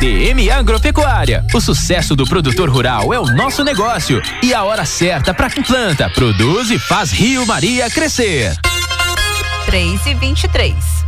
DM Agropecuária. O sucesso do produtor rural é o nosso negócio e a hora certa para quem planta, produz e faz Rio Maria crescer. 3:23.